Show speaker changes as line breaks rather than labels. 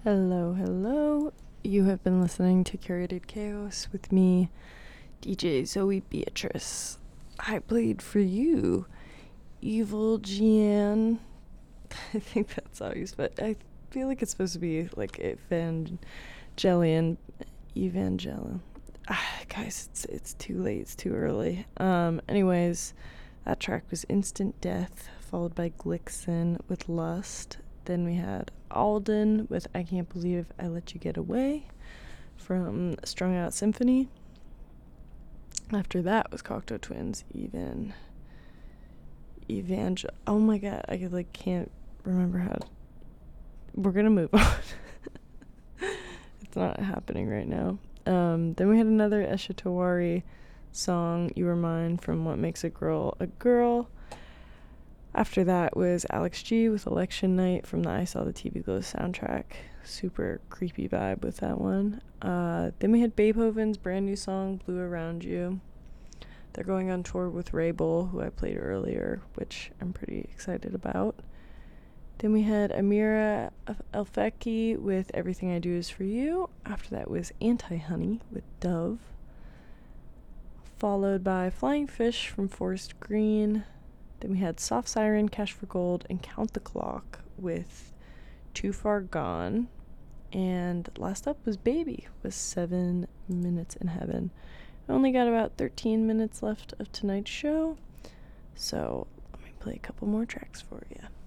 Hello, hello. You have been listening to Curated Chaos with me, DJ Zoe Beatrice. I played for you, Evil Gian. I think that's how you spell it. I feel like it's supposed to be like Evangelion. Guys, it's too late. It's too early. Anyways, that track was Instant Death, followed by Glixen with Lust. Then we had Alden with I Can't Believe I Let You Get Away from Strung Out Symphony. After that was Cocteau Twins, oh my god, I can't remember how we're gonna move on. It's not happening right now. Then we had another Esha Tawari song, You Were Mine, from What Makes a Girl a Girl. After that was Alex G with Election Night from the I Saw the TV Glow soundtrack. Super creepy vibe with that one. Then we had Beethoven's brand new song, Blue Around You. They're going on tour with Rabel, who I played earlier, which I'm pretty excited about. Then we had Amira Elfeki with Everything I Do Is For You. After that was Anti-Honey with Dove. Followed by Flying Fish from Forest Green. Then we had Soft Siren, Cash for Gold, and Count the Clock with Too Far Gone. And last up was Baby with 7 Minutes in Heaven. I only got about 13 minutes left of tonight's show, so let me play a couple more tracks for you.